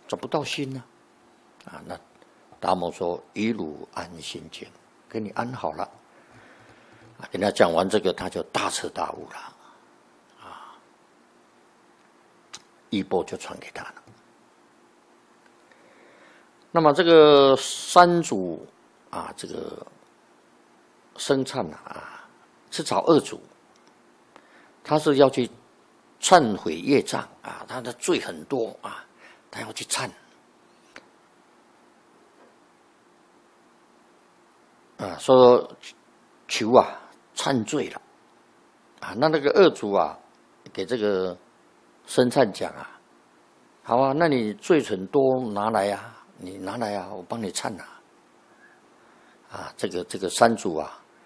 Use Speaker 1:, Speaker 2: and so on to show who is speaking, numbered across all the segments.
Speaker 1: 找不到心呢、那达摩说：“一如安心经，给你安好了。”跟他讲完这个，他就大彻大悟了，衣钵就传给他了。那么这个三祖这个僧璨是找二祖，他是要去忏悔业障他的罪很多他要去忏说求忏罪了那个二祖给这个僧璨讲好那你罪很多拿来你拿来我帮你忏这个三祖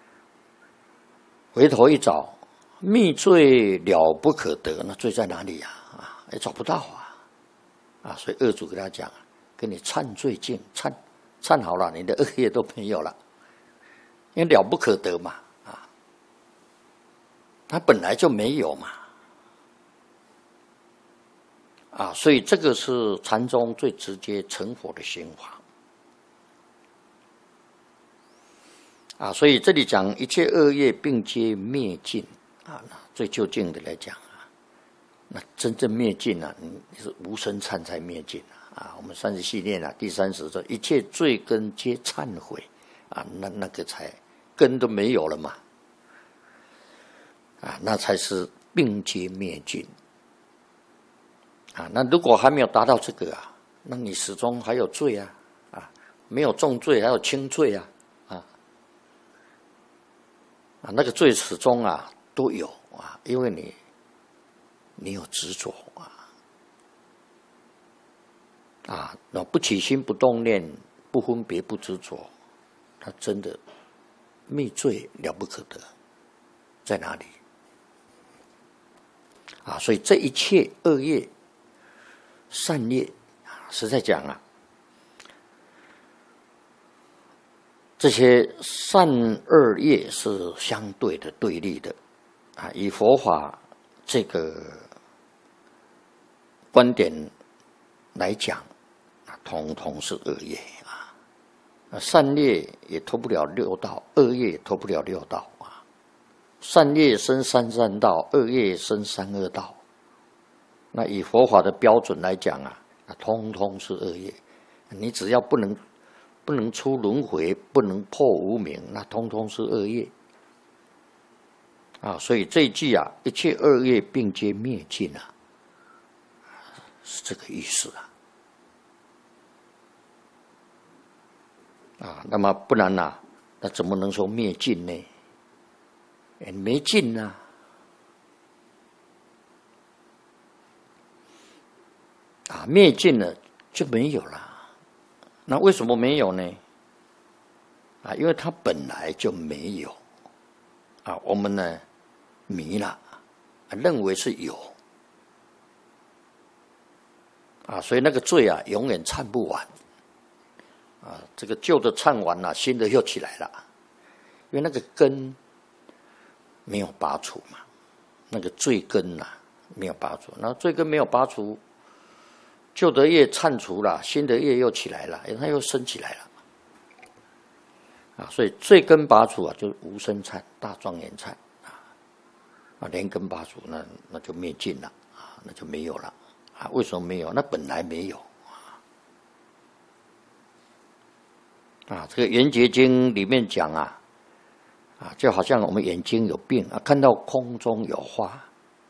Speaker 1: 回头一找，密罪了不可得，那罪在哪里也找不到所以二祖给他讲，给你忏罪尽，忏好了，你的恶业都没有了，因为了不可得嘛他本来就没有嘛所以这个是禅宗最直接成佛的心法所以这里讲一切恶业并皆灭尽最究竟的来讲那真正灭尽你是无生忏才灭尽我们30系列第30说一切罪根皆忏悔那个才根都没有了嘛那才是并皆灭尽那如果还没有达到这个那你始终还有罪没有重罪还有轻罪那个罪始终都有因为你有执着那不起心不动念不分别不执着，他真的灭罪了不可得，在哪里所以这一切恶业善业实在讲这些善恶业是相对的对立的以佛法这个观点来讲统统是恶业善业也脱不了六道，恶业也脱不了六道善业生三善道，恶业生三恶道。那以佛法的标准来讲通通是恶业，你只要不能出轮回，不能破无明，那通通是恶业所以这一句一切恶业并皆灭尽是这个意思那么不然那怎么能说灭尽呢？没尽灭尽了就没有了。那为什么没有呢？因为它本来就没有我们呢迷了认为是有所以那个罪永远忏不完这个旧的忏完了，新的又起来了，因为那个根没有拔除嘛，那个罪根没有拔除，那罪根没有拔除，旧的业忏除了，新的业又起来了，它又升起来了所以罪根拔除就是无生忏、大庄严忏连根拔除，那就灭尽了那就没有了为什么没有？那本来没有这个《圆觉经》里面讲就好像我们眼睛有病看到空中有花，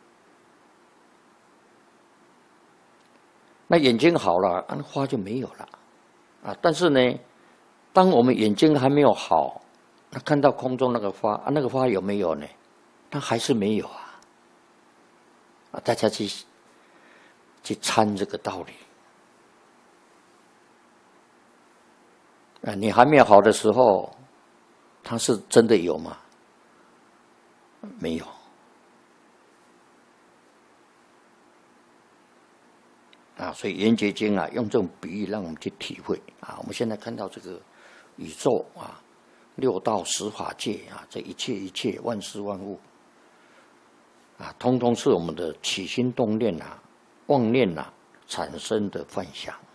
Speaker 1: 那眼睛好了花就没有了但是呢，当我们眼睛还没有好，那看到空中那个花那个花有没有呢？它还是没有大家去参这个道理你还没有好的时候，它是真的有吗？没有所以《圆觉经》用这种比喻让我们去体会我们现在看到这个宇宙六道十法界这一切万事万物通通是我们的起心动念妄念产生的幻想